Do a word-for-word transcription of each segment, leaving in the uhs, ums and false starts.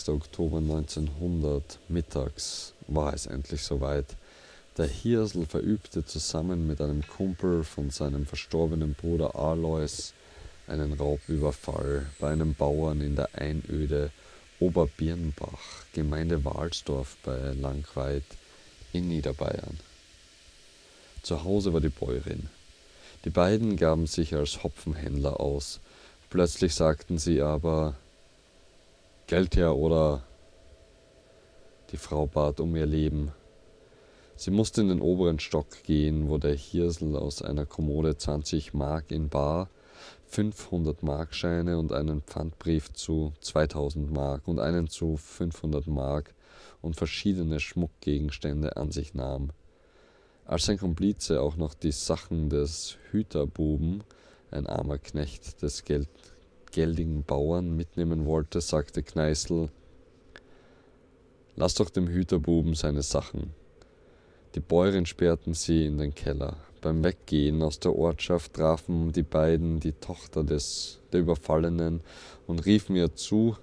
einunddreißigsten Oktober neunzehnhundert mittags war es endlich soweit. Der Hirsel verübte zusammen mit einem Kumpel von seinem verstorbenen Bruder Alois einen Raubüberfall bei einem Bauern in der Einöde Oberbirnbach, Gemeinde Walsdorf bei Langweid in Niederbayern. Zu Hause war die Bäuerin. Die beiden gaben sich als Hopfenhändler aus. Plötzlich sagten sie aber: Geld her oder? Die Frau bat um ihr Leben. Sie musste in den oberen Stock gehen, wo der Hirsel aus einer Kommode zwanzig Mark in bar, fünfhundert Markscheine und einen Pfandbrief zu zweitausend Mark und einen zu fünfhundert Mark und verschiedene Schmuckgegenstände an sich nahm. Als sein Komplize auch noch die Sachen des Hüterbuben, ein armer Knecht des Geld, geldigen Bauern, mitnehmen wollte, sagte Kneißl: Lass doch dem Hüterbuben seine Sachen. Die Bäuerin sperrten sie in den Keller. Beim Weggehen aus der Ortschaft trafen die beiden die Tochter des, der Überfallenen und riefen ihr zu: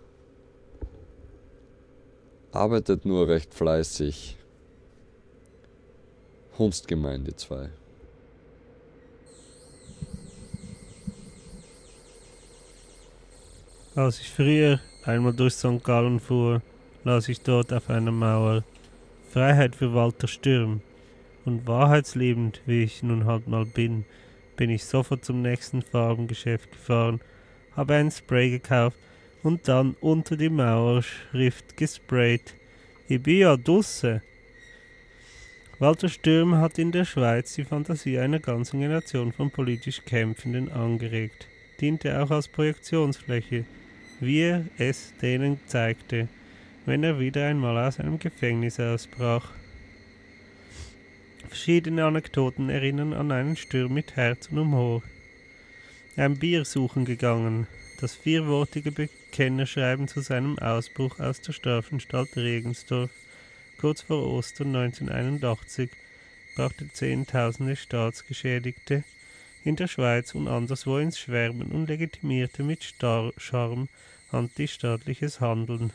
Arbeitet nur recht fleißig. Hunstgemein, die zwei. Als ich früher einmal durch Sankt Gallen fuhr, las ich dort auf einer Mauer: Freiheit für Walter Stürm. Und wahrheitsliebend, wie ich nun halt mal bin, bin ich sofort zum nächsten Farbengeschäft gefahren, habe ein Spray gekauft und dann unter die Mauerschrift gesprayt: Ich bin ja Dusse. Walter Stürm hat in der Schweiz die Fantasie einer ganzen Generation von politisch Kämpfenden angeregt, diente auch als Projektionsfläche, wie er es denen zeigte, wenn er wieder einmal aus einem Gefängnis ausbrach. Verschiedene Anekdoten erinnern an einen Stürm mit Herz und Humor. Ein Bier suchen gegangen. Das vierwortige Bekennerschreiben zu seinem Ausbruch aus der Strafenstalt Regensdorf kurz vor Ostern neunzehnhunderteinundachtzig brachte Zehntausende Staatsgeschädigte in der Schweiz und anderswo ins Schwärmen und legitimierte mit Star- Charme antistaatliches Handeln.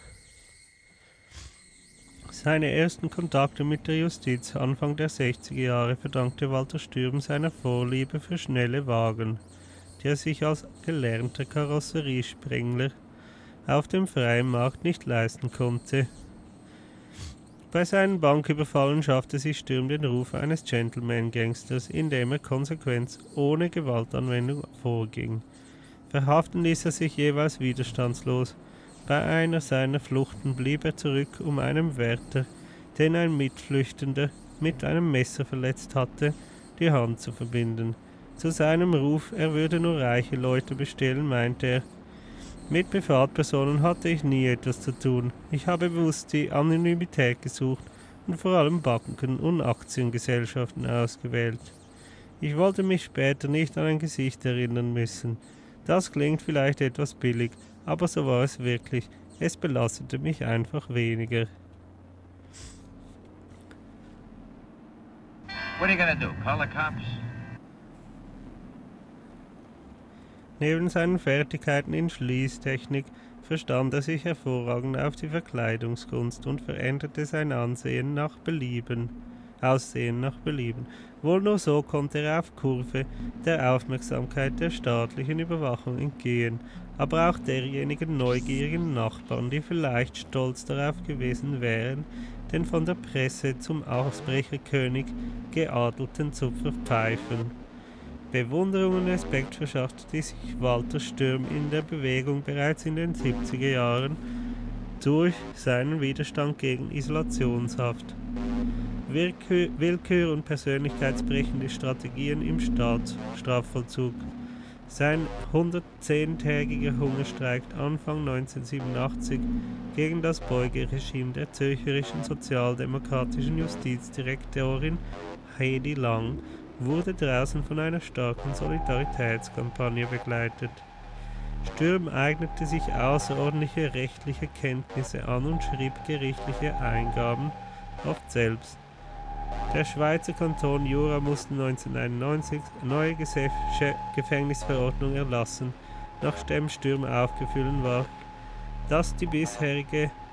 Seine ersten Kontakte mit der Justiz Anfang der sechziger Jahre verdankte Walter Stürm seiner Vorliebe für schnelle Wagen, die er sich als gelernter Karosseriesprengler auf dem freien Markt nicht leisten konnte. Bei seinen Banküberfallen schaffte sich Stürm den Ruf eines Gentleman-Gangsters, indem er konsequent ohne Gewaltanwendung vorging. Verhaften ließ er sich jeweils widerstandslos. Bei einer seiner Fluchten blieb er zurück, um einem Wärter, den ein Mitflüchtender mit einem Messer verletzt hatte, die Hand zu verbinden. Zu seinem Ruf, er würde nur reiche Leute bestehlen, meinte er: Mit Privatpersonen hatte ich nie etwas zu tun. Ich habe bewusst die Anonymität gesucht und vor allem Banken- und Aktiengesellschaften ausgewählt. Ich wollte mich später nicht an ein Gesicht erinnern müssen. Das klingt vielleicht etwas billig, aber so war es wirklich. Es belastete mich einfach weniger. What are you gonna do? Call the cops? Neben seinen Fertigkeiten in Schließtechnik verstand er sich hervorragend auf die Verkleidungskunst und veränderte sein Ansehen nach Belieben. Aussehen nach Belieben. Wohl nur so konnte er auf Kurve der Aufmerksamkeit der staatlichen Überwachung entgehen, aber auch derjenigen neugierigen Nachbarn, die vielleicht stolz darauf gewesen wären, den von der Presse zum Ausbrecherkönig geadelten zu verpfeifen. Bewunderung und Respekt verschaffte sich Walter Stürm in der Bewegung bereits in den siebziger Jahren durch seinen Widerstand gegen Isolationshaft, Willkür, Willkür und persönlichkeitsbrechende Strategien im Staatsstrafvollzug. Sein hundertzehntägiger Hungerstreik Anfang neunzehnhundertsiebenundachtzig gegen das Beugeregime der zürcherischen sozialdemokratischen Justizdirektorin Heidi Lang wurde draußen von einer starken Solidaritätskampagne begleitet. Stürm eignete sich außerordentliche rechtliche Kenntnisse an und schrieb gerichtliche Eingaben oft selbst. Der Schweizer Kanton Jura musste neunzehnhunderteinundneunzig neue Gefängnisverordnung erlassen, nachdem Stürm aufgefallen war, dass die bisherige